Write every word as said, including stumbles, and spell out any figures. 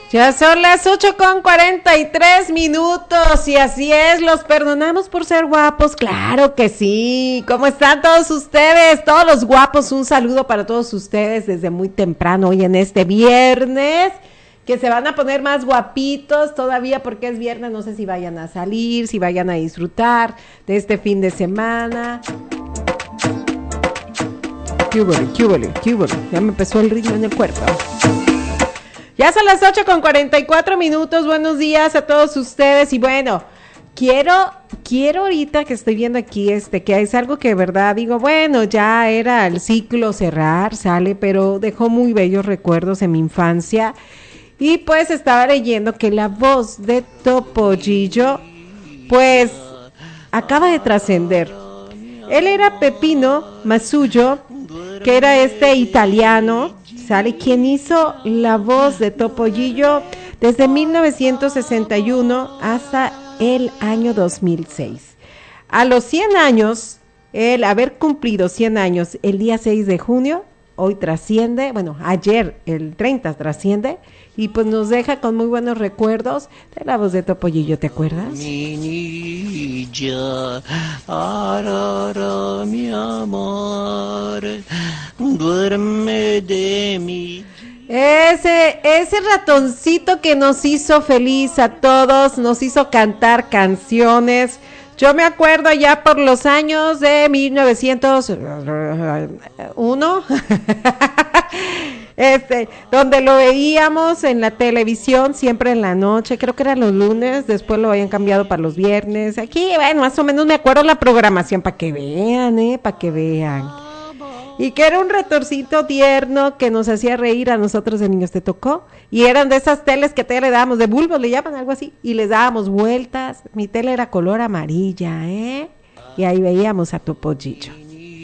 Ya son las ocho con cuarenta y tres minutos y así es, los perdonamos por ser guapos, claro que sí. ¿Cómo están todos ustedes? Todos los guapos, un saludo para todos ustedes desde muy temprano hoy en este viernes, que se van a poner más guapitos todavía porque es viernes, no sé si vayan a salir, si vayan a disfrutar de este fin de semana. ¿Qué hubo? ¿Qué hubo? ¿Qué hubo? Ya me empezó el ritmo en el cuerpo. Ya son las ocho con cuarenta y cuatro minutos, buenos días a todos ustedes y bueno, quiero, quiero ahorita que estoy viendo aquí este, que es algo que de verdad digo, bueno, ya era el ciclo cerrar, sale, pero dejó muy bellos recuerdos en mi infancia y pues estaba leyendo que la voz de Topollillo, pues, acaba de trascender. Él era Pepino Masullo, que era este italiano, ¿sale? Quien hizo la voz de Topollillo desde mil novecientos sesenta y uno hasta el año dos mil seis. A los cien años, el haber cumplido cien años el día seis de junio, hoy trasciende, bueno, ayer el treinta trasciende, y pues nos deja con muy buenos recuerdos de la voz de Topollillo, ¿te acuerdas? Mi niña, arara, mi amor, duerme de mi... Ese, ese ratoncito que nos hizo feliz a todos, nos hizo cantar canciones. Yo me acuerdo ya por los años de mil novecientos uno, este, donde lo veíamos en la televisión siempre en la noche, creo que eran los lunes, después lo habían cambiado para los viernes. Aquí, bueno, más o menos me acuerdo la programación para que vean, eh, para que vean. Y que era un retorcito tierno que nos hacía reír a nosotros de niños, ¿te tocó? Y eran de esas teles que te le dábamos, de bulbos le llaman, algo así, y les dábamos vueltas. Mi tele era color amarilla, ¿eh? Y ahí veíamos a Topollillo.